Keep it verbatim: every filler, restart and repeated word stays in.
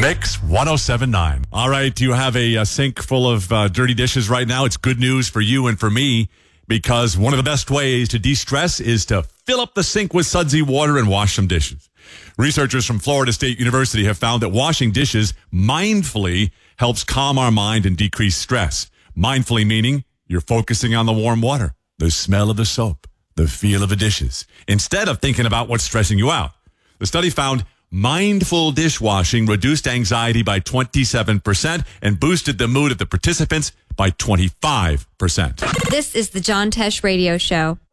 Mix one oh seven point nine. All right, do you have a, a sink full of uh, dirty dishes right now? It's good news for you and for me, because one of the best ways to de-stress is to fill up the sink with sudsy water and wash some dishes. Researchers from Florida State University have found that washing dishes mindfully helps calm our mind and decrease stress. Mindfully meaning you're focusing on the warm water, the smell of the soap, the feel of the dishes, instead of thinking about what's stressing you out. The study found mindful dishwashing reduced anxiety by twenty-seven percent and boosted the mood of the participants by twenty-five percent. This is the John Tesh Radio Show.